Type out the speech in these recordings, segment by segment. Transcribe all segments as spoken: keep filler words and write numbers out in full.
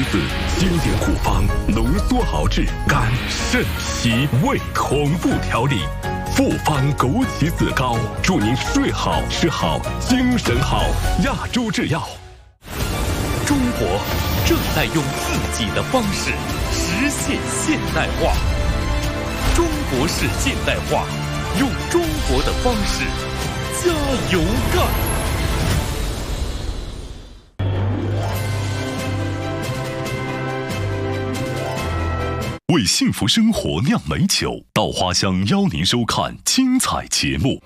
子经典古方浓缩熬制肝肾脾胃同步调理，复方枸杞子膏，祝您睡好吃好精神好。亚洲制药。 中国正在用自己的方式实现现代化，中国式现代化，用中国的方式加油干！ 为幸福生活酿美酒，稻花香邀您收看精彩节目。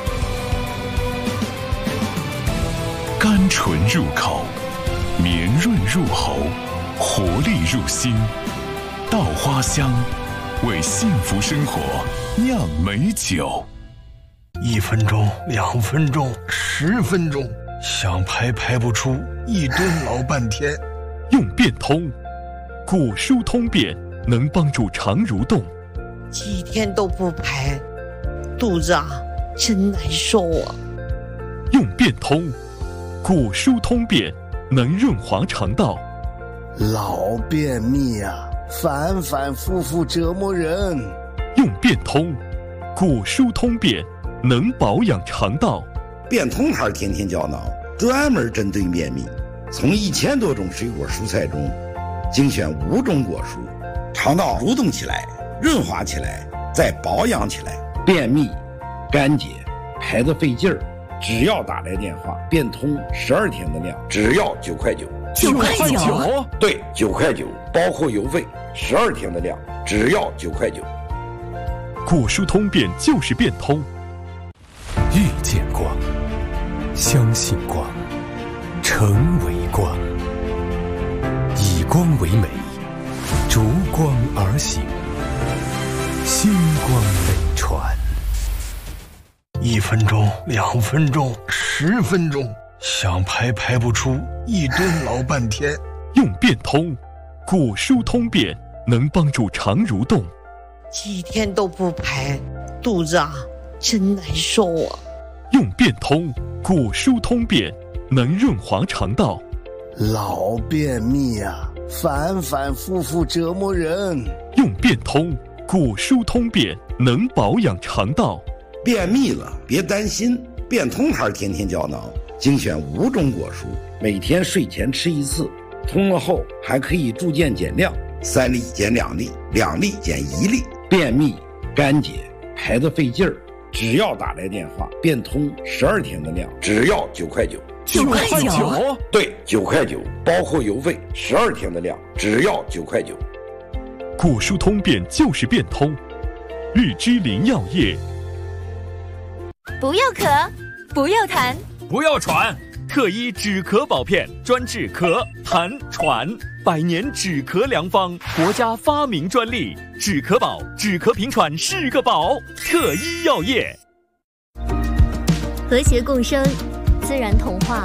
甘醇入口，绵润入喉，活力入心。稻花香，为幸福生活酿美酒。 一分钟，两分钟，十分钟，想排排不出，一蹲老半天。 用变通，果蔬通便，能帮助肠蠕动。 几天都不排，肚子啊真难受啊。 用变通，果蔬通便，能润滑肠道。 老便秘啊，反反复复折磨人。 用变通，果蔬通便，能保养肠道。 变通牌天天胶囊专门针对便秘，从一千多种水果蔬菜中精选五种果蔬，肠道蠕动起来，润滑起来，再保养起来。便秘、干结、排得费劲儿，只要打来电话，变通十二天的量，只要九块九。 九块九？ 对，九块九，包括邮费，十二天的量，只要九块九。 果蔬通便就是变通。 遇见光，相信光，成为光，以光为美，逐光而行，星光北传。 一分钟，两分钟，十分钟，想排排不出，一蹲老半天。 用变通，果蔬通便，能帮助肠蠕动。 几天都不排，肚子啊真难受啊。 用变通，果蔬通便，能润滑肠道。 老便秘啊，反反复复折磨人。 用变通，果蔬通便，能保养肠道。 便秘了别担心，变通牌天天胶囊精选五种果蔬，每天睡前吃一次，通了后还可以逐渐减量，三粒减两粒，两粒减一粒。便秘、干结、排得费劲儿，只要打来电话，变通十二天的量，只要九块九。 九块九？ 对，九块九，包括邮费，十二天的量，只要九块九。 果蔬通便就是变通。日之林药业。 不要咳，不要痰， 不要喘，特医止咳宝片，专治咳、痰、喘，百年止咳良方，国家发明专利，止咳宝，止咳平喘是个宝。特医药业。 和谐共生，自然童话。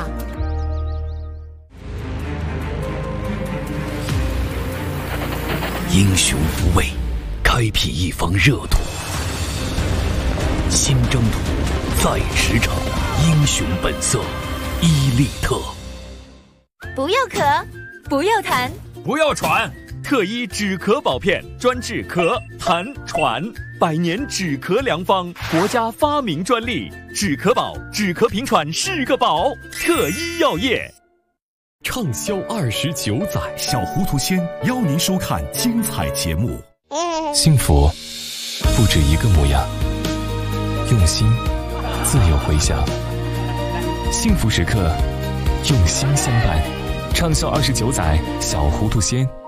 英雄无畏，开辟一方热土。新征途，在驰骋，英雄本色，伊利特。 不要咳，不要痰， 不要喘，特医止咳宝片，专治咳、痰、喘，百年止咳良方，国家发明专利，止咳宝，止咳平喘是个宝。特医药业。 畅销二十九载，小糊涂仙邀您收看精彩节目。 幸福不止一个模样，用心自有回响。幸福时刻，用心相伴。畅销二十九载，小糊涂仙